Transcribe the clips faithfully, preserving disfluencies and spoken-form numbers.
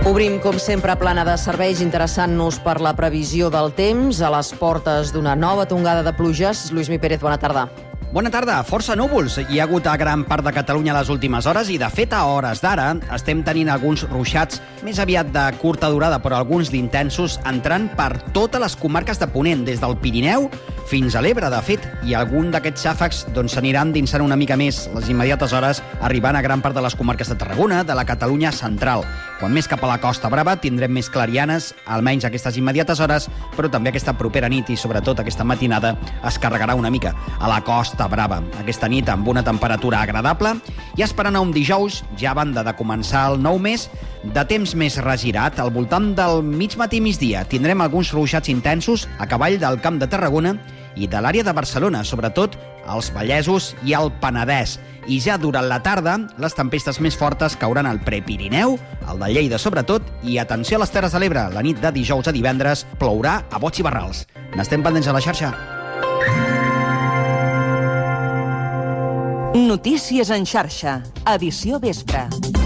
Obrim, com sempre, plana de serveis, interessant-nos per la previsió del temps a les portes d'una nova tongada de pluges. Lluís Mi Pérez, bona tarda. Bona tarda. Força núvols hi ha hagut a gran part de Catalunya les últimes hores i, de fet, a hores d'ara estem tenint alguns ruixats més aviat de curta durada, però alguns d'intensos, entrant per totes les comarques de Ponent, des del Pirineu fins a l'Ebre, de fet, i algun d'aquests xàfecs doncs, s'aniran dinsant una mica més les immediates hores, arribant a gran part de les comarques de Tarragona, de la Catalunya central. Quan més cap a la Costa Brava tindrem més clarianes, almenys aquestes immediates hores, però també aquesta propera nit i, sobretot, aquesta matinada es carregarà una mica a la Costa Brava. Aquesta nit amb una temperatura agradable i esperant a un dijous, ja a banda de començar el nou mes, de temps més regirat, al voltant del mig matí migdia. Tindrem alguns ruixats intensos a cavall del Camp de Tarragona i de l'àrea de Barcelona, sobretot als Vallesos i al Penedès. I ja durant la tarda, les tempestes més fortes cauran al Prepirineu, al de Lleida sobretot, i atenció a les Terres de l'Ebre, la nit de dijous a divendres plourà a bots i barrals. N'estem pendents a la xarxa. Notícies en xarxa, edició vespre.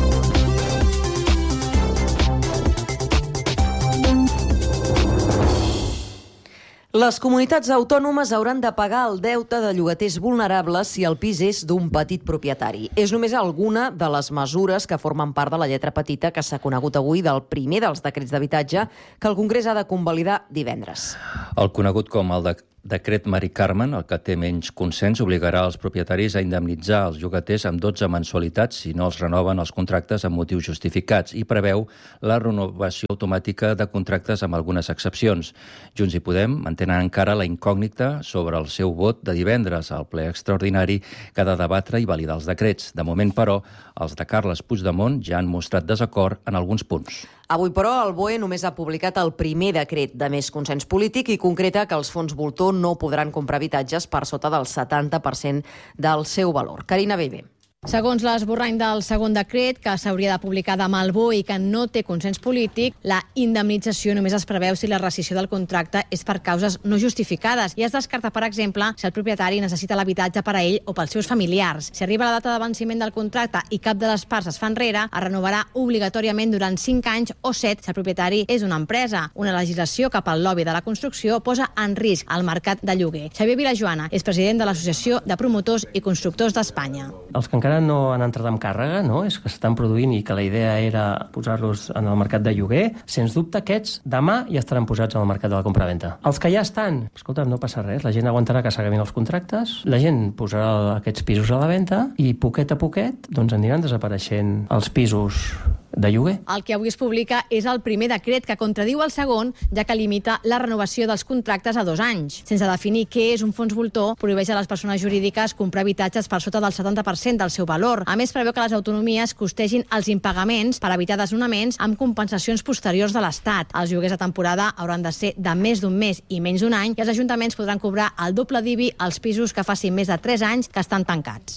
Les comunitats autònomes hauran de pagar el deute de llogaters vulnerables si el pis és d'un petit propietari. És només alguna de les mesures que formen part de la lletra petita que s'ha conegut avui del primer dels decrets d'habitatge que el Congrés ha de convalidar divendres. El conegut com el de Decret Mari Carmen, el que té menys consens, obligarà els propietaris a indemnitzar els llogaters amb dotze mensualitats si no els renoven els contractes amb motius justificats i preveu la renovació automàtica de contractes amb algunes excepcions. Junts i Podem mantenen encara la incògnita sobre el seu vot de divendres al ple extraordinari que ha de debatre i validar els decrets. De moment, però, els de Carles Puigdemont ja han mostrat desacord en alguns punts. Avui, però, el B O E només ha publicat el primer decret de més consens polític i concreta que els fons voltor no podran comprar habitatges per sota del setanta per cent del seu valor. Carina Bellver. Segons l'esborrany del segon decret, que s'hauria de publicar demà al B O E i que no té consens polític, la indemnització només es preveu si la rescissió del contracte és per causes no justificades i es descarta, per exemple, si el propietari necessita l'habitatge per a ell o pels seus familiars. Si arriba la data de venciment del contracte i cap de les parts es fa enrere, es renovarà obligatòriament durant cinc anys o set si el propietari és una empresa. Una legislació que pel lobby de la construcció posa en risc el mercat de lloguer. Xavier Vilajoana és president de l'Associació de Promotors i Constructors d'Espanya. Els que encara no han entrat amb càrrega, no? És que s'estan produint i que la idea era posar-los en el mercat de lloguer. Sens dubte, aquests demà ja estaran posats en el mercat de la compravenda. Els que ja estan, escolta, no passa res, la gent aguantarà que s'acabin els contractes, la gent posarà aquests pisos a la venda i poquet a poquet doncs aniran desapareixent els pisos de lloguer. El que avui es publica és el primer decret que contradiu el segon, ja que limita la renovació dels contractes a dos anys. Sense definir què és un fons voltor, prohibeix a les persones jurídiques comprar habitatges per sota del setanta per cent del seu valor. A més, preveu que les autonomies costegin els impagaments per evitar desnonaments amb compensacions posteriors de l'Estat. Els lloguers de temporada hauran de ser de més d'un mes i menys d'un any i els ajuntaments podran cobrar el doble d'I B I als pisos que facin més de tres anys que estan tancats.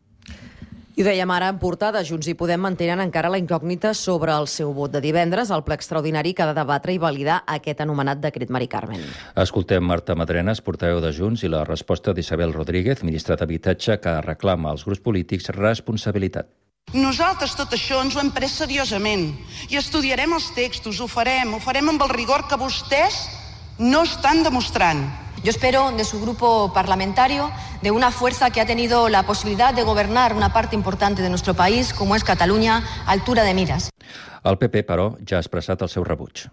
I ho dèiem ara en portada, Junts i Podem mantenen encara la incògnita sobre el seu vot de divendres al ple extraordinari que ha de debatre i validar aquest anomenat decret Mari Carmen. Escoltem Marta Madrenas, portaveu de Junts, i la resposta d'Isabel Rodríguez, ministra d'Habitatge, que reclama als grups polítics responsabilitat. Nosaltres tot això ens ho hem pres seriosament i estudiarem els textos, ho farem, ho farem amb el rigor que vostès no estan demostrant. Yo espero de su grupo parlamentario, de una fuerza que ha tenido la posibilidad de gobernar una parte importante de nuestro país, como es Cataluña, a altura de miras. El P P, però, ja ha expressat el seu rebuig.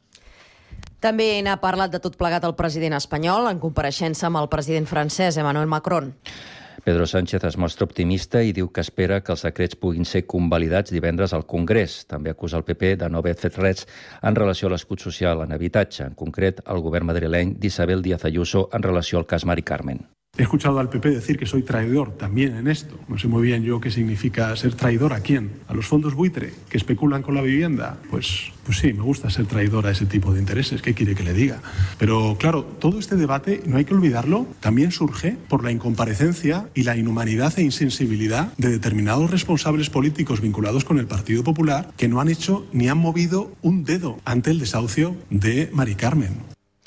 També n'ha parlat de tot plegat el president espanyol en compareixença amb el president francès, Emmanuel Macron. Pedro Sánchez es mostra optimista i diu que espera que els decrets puguin ser convalidats divendres al Congrés. També acusa el P P de no haver fet res en relació a l'escut social en habitatge, en concret el govern madrileny d'Isabel Díaz Ayuso en relació al cas Mari Carmen. He escuchado al P P decir que soy traidor también en esto. No sé muy bien yo qué significa ser traidor a quién. ¿A los fondos buitre que especulan con la vivienda? Pues, pues sí, me gusta ser traidor a ese tipo de intereses. ¿Qué quiere que le diga? Pero claro, todo este debate, no hay que olvidarlo, también surge por la incomparecencia y la inhumanidad e insensibilidad de determinados responsables políticos vinculados con el Partido Popular que no han hecho ni han movido un dedo ante el desahucio de Mari Carmen.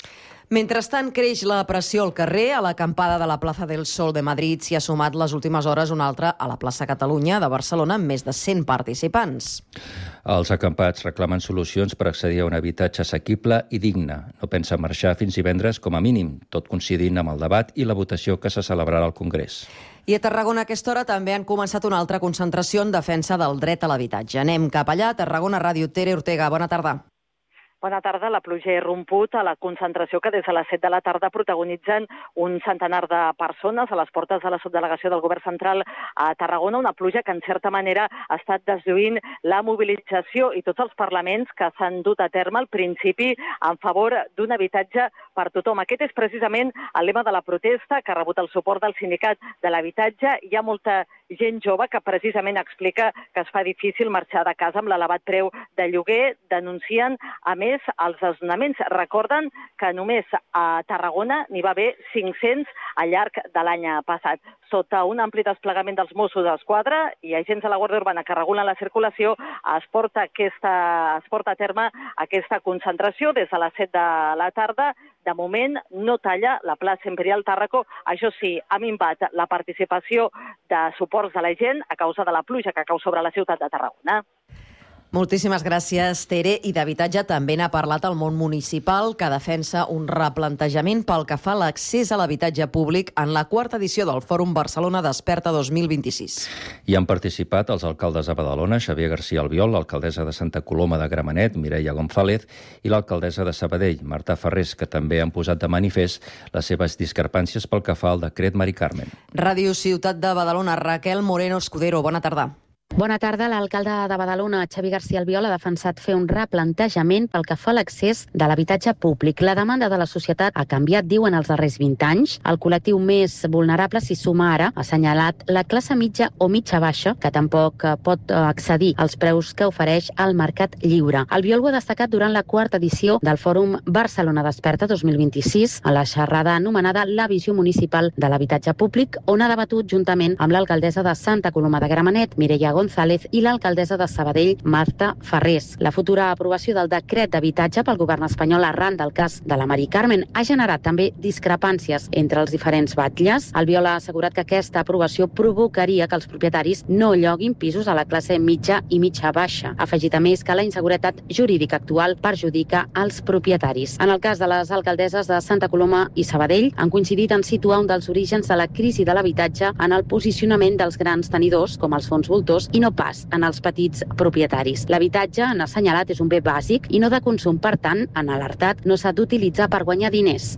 Mentrestant, creix la pressió al carrer. A l'acampada de la plaça del Sol de Madrid s'hi ha sumat les últimes hores una altra a la plaça Catalunya de Barcelona amb més de cent participants. Els acampats reclamen solucions per accedir a un habitatge assequible i digne. No pensen marxar fins divendres com a mínim, tot coincidint amb el debat i la votació que se celebrarà al Congrés. I a Tarragona a aquesta hora també han començat una altra concentració en defensa del dret a l'habitatge. Anem cap allà. Tarragona Ràdio, Tere Ortega, bona tarda. Bona tarda. La pluja ha irromput a la concentració que des de les set de la tarda protagonitzen un centenar de persones a les portes de la subdelegació del Govern Central a Tarragona. Una pluja que, en certa manera, ha estat deslluint la mobilització i tots els parlaments que s'han dut a terme al principi en favor d'un habitatge per tothom. Aquest és precisament el lema de la protesta que ha rebut el suport del sindicat de l'habitatge. Hi ha molta gent jove que precisament explica que es fa difícil marxar de casa amb l'elevat preu de lloguer. Denuncien, a més, els desnonaments. Recorden que només a Tarragona n'hi va haver cinc-cents al llarg de l'any passat. Sota un ampli desplegament dels Mossos d'Esquadra i agents de la Guàrdia Urbana que regulen la circulació, es porta, aquesta, es porta a terme aquesta concentració des de les set de la tarda. De moment no talla la plaça Imperial Tàrraco. Això sí, ha minvat la participació de suports de la gent a causa de la pluja que cau sobre la ciutat de Tarragona. Moltíssimes gràcies, Tere. I d'habitatge també n'ha parlat el món municipal, que defensa un replantejament pel que fa a l'accés a l'habitatge públic en la quarta edició del Fòrum Barcelona Desperta dos mil vint-i-sis. Hi han participat els alcaldes de Badalona, Xavier García Albiol, l'alcaldessa de Santa Coloma de Gramenet, Mireia González, i l'alcaldessa de Sabadell, Marta Ferrés, que també han posat de manifest les seves discrepàncies pel que fa al decret Mari Carmen. Ràdio Ciutat de Badalona, Raquel Moreno Escudero, bona tarda. Bona tarda. L'alcalde de Badalona, Xavier García Albiol, ha defensat fer un replantejament pel que fa a l'accés de l'habitatge públic. La demanda de la societat ha canviat, diuen, els darrers vint anys. El col·lectiu més vulnerable s'hi suma ara, ha assenyalat, la classe mitja o mitja baixa, que tampoc pot accedir als preus que ofereix el mercat lliure. Albiol ho ha destacat durant la quarta edició del Fòrum Barcelona Desperta dos mil vint-i-sis, a la xerrada anomenada La visió municipal de l'habitatge públic, on ha debatut juntament amb l'alcaldessa de Santa Coloma de Gramenet, Mireia González, i l'alcaldessa de Sabadell, Marta Ferrés. La futura aprovació del decret d'habitatge pel govern espanyol arran del cas de la Mari Carmen ha generat també discrepàncies entre els diferents batlles. Albiol ha assegurat que aquesta aprovació provocaria que els propietaris no lloguin pisos a la classe mitja i mitja baixa. Ha afegit a més que la inseguretat jurídica actual perjudica els propietaris. En el cas de les alcaldesses de Santa Coloma i Sabadell, han coincidit en situar un dels orígens de la crisi de l'habitatge en el posicionament dels grans tenidors, com els fons voltors, i no pas en els petits propietaris. L'habitatge, han assenyalat, és un bé bàsic i no de consum. Per tant, han alertat, no s'ha d'utilitzar per guanyar diners.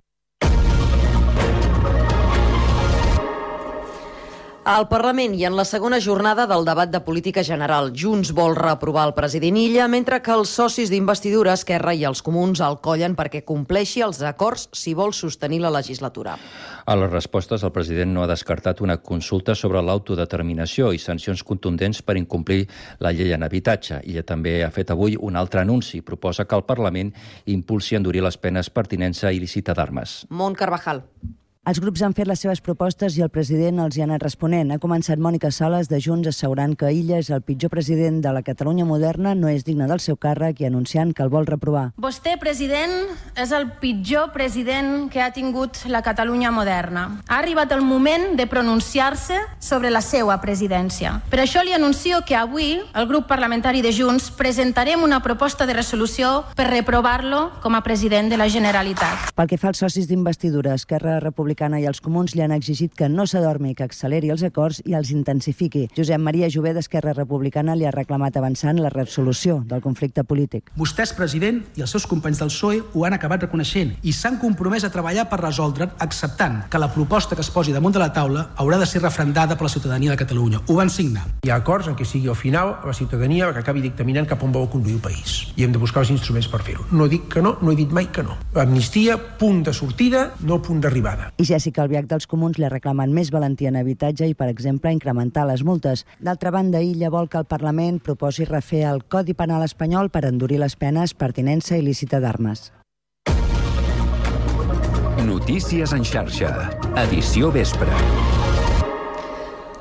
Al Parlament i en la segona jornada del debat de política general, Junts vol reprovar el president Illa, mentre que els socis d'investidura, Esquerra i els Comuns, el collen perquè compleixi els acords si vol sostenir la legislatura. A les respostes, el president no ha descartat una consulta sobre l'autodeterminació i sancions contundents per incomplir la llei en habitatge. Illa també ha fet avui un altre anunci. Proposa que el Parlament impulsi a endurir les penes per tinença il·lícita d'armes. Mont Carvajal. Els grups han fet les seves propostes i el president els hi ha anat responent. Ha començat Mònica Sales de Junts assegurant que Illa és el pitjor president de la Catalunya moderna, no és digne del seu càrrec i anunciant que el vol reprovar. Vostè, president, és el pitjor president que ha tingut la Catalunya moderna. Ha arribat el moment de pronunciar-se sobre la seva presidència. Per això li anuncio que avui el grup parlamentari de Junts presentarem una proposta de resolució per reprovar-lo com a president de la Generalitat. Pel que fa als socis d'investidura, Esquerra Republicana i els Comuns li han exigit que no s'adormi, que acceleri els acords i els intensifiqui. Josep Maria Jové d'Esquerra Republicana li ha reclamat avançar en la resolució del conflicte polític. Vostès, president, i els seus companys del P S O E ho han acabat reconeixent i s'han compromès a treballar per resoldre'n, acceptant que la proposta que es posi damunt de la taula haurà de ser refrendada per la ciutadania de Catalunya. Ho van signar. Hi ha acords en què sigui al final la ciutadania que acabi dictaminant cap on vol conduir el país. I hem de buscar els instruments per fer-ho. No dic que no, no he dit mai que no. Amnistia, punt de sortida, no punt d'arribada. I Jessica Albiach dels Comuns li ha reclamat més valentia en habitatge i, per exemple, incrementar les multes. D'altra banda, Illa vol que el Parlament proposi refer el Codi Penal espanyol per endurir les penes per tinença il·lícita d'armes. Notícies en xarxa. Edició vespre.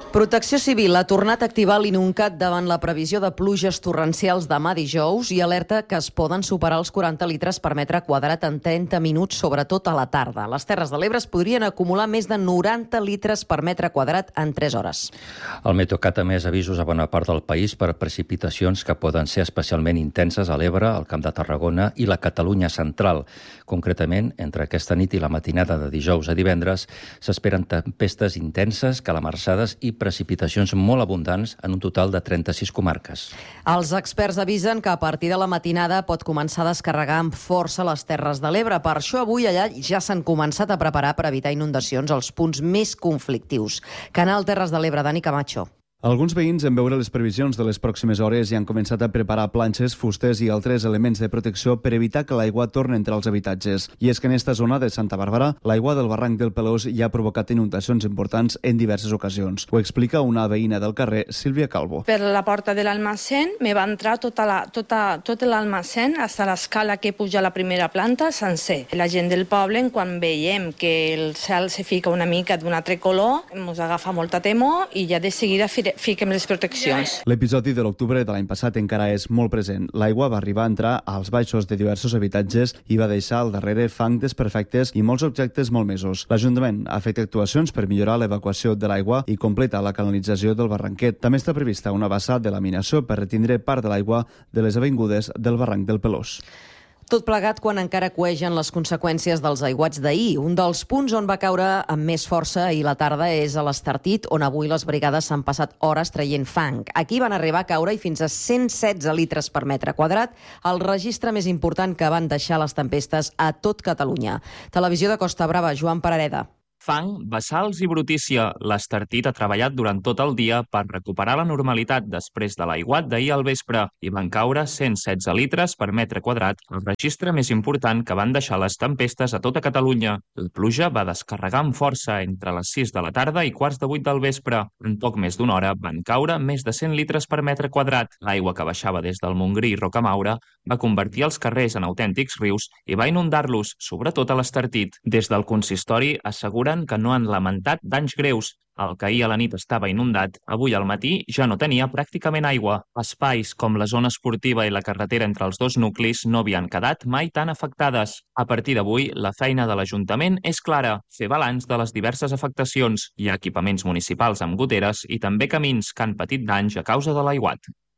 Protecció Civil ha tornat a activar l'INUNCAT davant la previsió de pluges torrencials demà dijous i alerta que es poden superar els quaranta litres per metre quadrat en trenta minuts, sobretot a la tarda. Les Terres de l'Ebre es podrien acumular més de noranta litres per metre quadrat en tres hores. El Meteocat ha emès avisos a bona part del país per precipitacions que poden ser especialment intenses a l'Ebre, al Camp de Tarragona i la Catalunya central. Concretament, entre aquesta nit i la matinada de dijous a divendres, s'esperen tempestes intenses, calamarsades i precipitacions molt abundants en un total de trenta-sis comarques. Els experts avisen que a partir de la matinada pot començar a descarregar amb força les Terres de l'Ebre. Per això avui allà ja s'han començat a preparar per evitar inundacions als punts més conflictius. Canal Terres de l'Ebre, Dani Camacho. Alguns veïns, en veure les previsions de les pròximes hores, ja han començat a preparar planxes, fustes i altres elements de protecció per evitar que l'aigua torni entre els habitatges. I és que en esta zona de Santa Bàrbara, l'aigua del barranc del Pelós ja ha provocat inundacions importants en diverses ocasions. Ho explica una veïna del carrer, Sílvia Calvo. Per la porta de l'almacén me va entrar tota la, tota, tot l'almacén, fins a l'escala que puja a la primera planta, sencer. La gent del poble, quan veiem que el cel se fica una mica d'un altre color, ens agafa molta temor i ja de seguida fiquem les proteccions. L'episodi de l'octubre de l'any passat encara és molt present. L'aigua va arribar a entrar als baixos de diversos habitatges i va deixar al darrere fang desperfectes i molts objectes molt mesos. L'Ajuntament ha fet actuacions per millorar l'evacuació de l'aigua i completa la canalització del barranquet. També està prevista una bassa de laminació per retindre part de l'aigua de les avingudes del barranc del Pelós. Tot plegat quan encara cuegen les conseqüències dels aiguats d'ahir. Un dels punts on va caure amb més força ahir la tarda és a l'Estartit, on avui les brigades s'han passat hores traient fang. Aquí van arribar a caure i fins a cent setze litres per metre quadrat, el registre més important que van deixar les tempestes a tot Catalunya. Televisió de Costa Brava, Joan Parareda. Fang, bassals i brutícia. L'Estartit ha treballat durant tot el dia per recuperar la normalitat després de l'aiguat d'ahir al vespre i van caure cent setze litres per metre quadrat, el registre més important que van deixar les tempestes a tota Catalunya. La pluja va descarregar amb força entre les sis de la tarda i quarts de vuit del vespre. En poc més d'una hora van caure més de cent litres per metre quadrat. L'aigua que baixava des del Montgrí i Rocamaura va convertir els carrers en autèntics rius i va inundar-los, sobretot a l'Estartit. Des del consistori asseguren que no han lamentat danys greus. El que ahir a la nit estava inundat, avui al matí ja no tenia pràcticament aigua. Espais com la zona esportiva i la carretera entre els dos nuclis no havien quedat mai tan afectades. A partir d'avui, la feina de l'Ajuntament és clara, fer balanç de les diverses afectacions. Hi ha equipaments municipals amb goteres i també camins que han patit danys a causa de l'aiguat.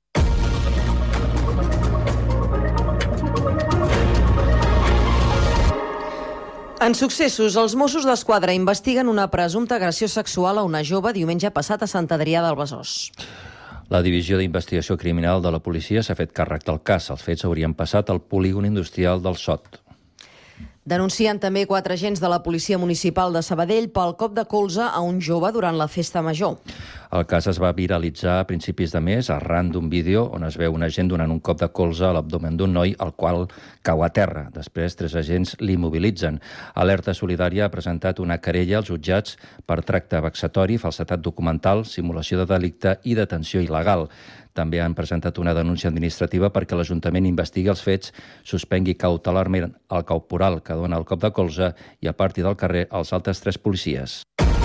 En successos, els Mossos d'Esquadra investiguen una presumpta agressió sexual a una jove diumenge passat a Sant Adrià del Besòs. La Divisió d'Investigació Criminal de la policia s'ha fet càrrec del cas. Els fets haurien passat al polígon industrial del Sot. Denuncien també quatre agents de la Policia Municipal de Sabadell pel cop de colze a un jove durant la festa major. El cas es va viralitzar a principis de mes arran d'un vídeo on es veu un agent donant un cop de colze a l'abdomen d'un noi, el qual cau a terra. Després, tres agents l'immobilitzen. Alerta Solidària ha presentat una querella als jutjats per tracte vexatori, falsedat documental, simulació de delicte i detenció il·legal. També han presentat una denúncia administrativa perquè l'Ajuntament investigui els fets, suspengui cautelarment el caporal que dona el cop de colze i aparti del carrer els altres tres policies.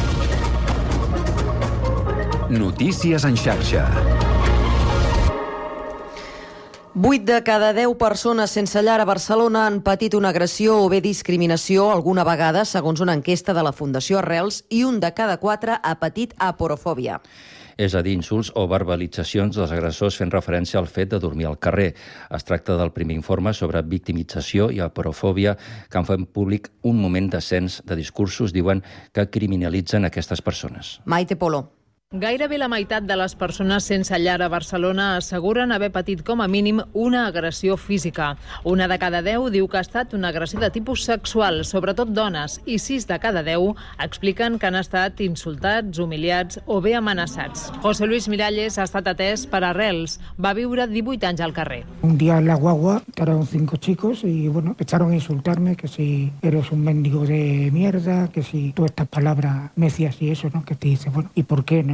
Notícies en xarxa. Vuit de cada deu persones sense llar a Barcelona han patit una agressió o bé discriminació alguna vegada, segons una enquesta de la Fundació Arrels, i un de cada quatre ha patit aporofòbia. És a dir, insults o verbalitzacions dels agressors fent referència al fet de dormir al carrer. Es tracta del primer informe sobre victimització i aporofòbia que han fet públic un moment d'ascens de discursos, diuen, que criminalitzen aquestes persones. Maite Polo. Gairebé la meitat de les persones sense llar a Barcelona asseguren haver patit com a mínim una agressió física. Una de cada deu diu que ha estat una agressió de tipus sexual, sobretot dones, i sis de cada deu expliquen que han estat insultats, humiliats o bé amenaçats. José Luis Miralles ha estat atès per Arrels. Va viure divuit anys al carrer. Un día en la guagua entraron cinco chicos y bueno, empezaron a insultarme que si eres un mendigo de mierda, que si todas estas palabras necias y eso, ¿no? Que te dice, bueno, ¿y por qué, no?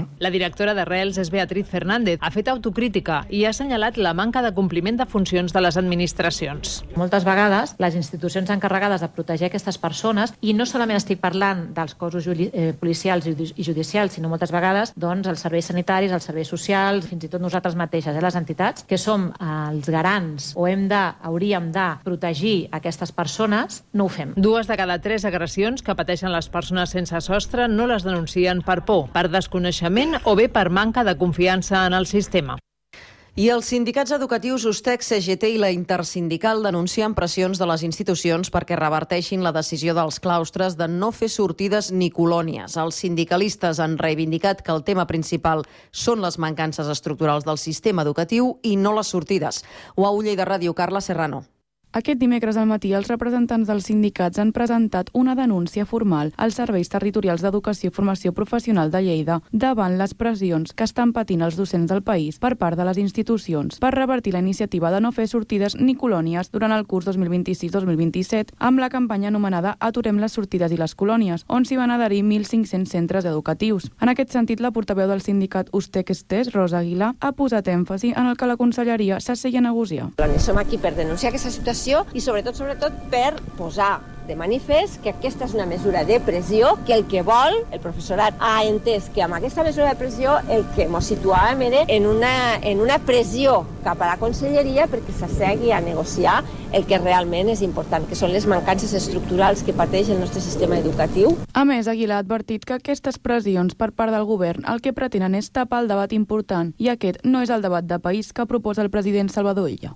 persona. La directora d'Arrels és Beatriz Fernández. Ha fet autocrítica i ha assenyalat la manca de compliment de funcions de les administracions. Moltes vegades les institucions encarregades de protegir aquestes persones, i no solament estic parlant dels cossos policials i judicials, sinó moltes vegades doncs, els serveis sanitaris, els serveis socials, fins i tot nosaltres mateixes, eh, les entitats, que som els garants o hem de, hauríem de protegir aquestes persones, no ho fem. Dues de cada tres agressions que pateixen les persones sense sostre no les denuncien per por, per desconeixement o bé per manca de confiança en el sistema. I els sindicats educatius USTEC, C G T i la Intersindical denuncien pressions de les institucions perquè reverteixin la decisió dels claustres de no fer sortides ni colònies. Els sindicalistes han reivindicat que el tema principal són les mancances estructurals del sistema educatiu i no les sortides. Ho ha Ulla i de Ràdio, Carla Serrano. Aquest dimecres al matí, els representants dels sindicats han presentat una denúncia formal als serveis territorials d'educació i formació professional de Lleida davant les pressions que estan patint els docents del país per part de les institucions per revertir la iniciativa de no fer sortides ni colònies durant el curs dos mil vint-i-sis dos mil vint-i-set amb la campanya anomenada Aturem les sortides i les colònies, on s'hi van adherir mil cinc-cents centres educatius. En aquest sentit, la portaveu del sindicat USTEC-Estés, Rosa Aguilar, ha posat èmfasi en el que la conselleria s'assegui a negociar. Som aquí per denunciar aquesta situació i sobretot, sobretot per posar de manifest que aquesta és una mesura de pressió, que el que vol el professorat ha entès que amb aquesta mesura de pressió el que ens situàvem era en una, en una pressió cap a la conselleria perquè s'assegui a negociar el que realment és important, que són les mancances estructurals que pateix el nostre sistema educatiu. A més, Aguilar ha advertit que aquestes pressions per part del govern el que pretenen és tapar el debat important, i aquest no és el debat de país que proposa el president Salvador Illa.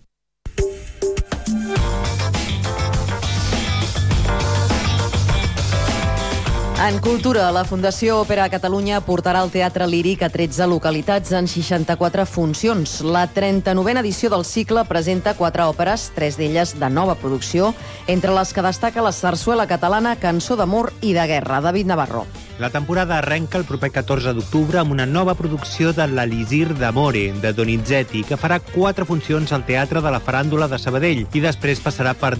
En cultura, la Fundació Òpera Catalunya portarà al Teatre Líric a tretze localitats en seixanta-quatre funcions. La trenta-novena edició del cicle presenta quatre òperes, tres d'elles de nova producció, entre les que destaca la sarsuela catalana Cançó d'amor i de guerra. David Navarro. La temporada arrenca el proper catorze d'octubre amb una nova producció de l'Elisir d'Amore, de Donizetti, que farà quatre funcions al Teatre de la Faràndula de Sabadell i després passarà per